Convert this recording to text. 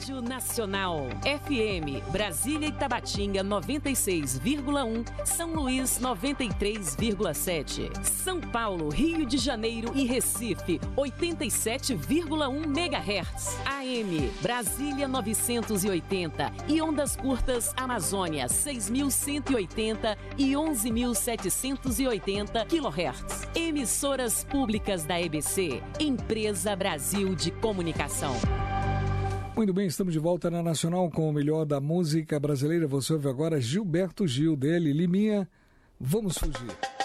Rádio Nacional. FM, Brasília e Tabatinga 96,1, São Luís 93,7. São Paulo, Rio de Janeiro e Recife 87,1 MHz. AM, Brasília 980 e ondas curtas Amazônia 6.180 e 11.780 kHz. Emissoras públicas da EBC, Empresa Brasil de Comunicação. Muito bem, estamos de volta na Nacional com o melhor da música brasileira. Você ouve agora Gilberto Gil, dele, Liminha, Vamos Fugir.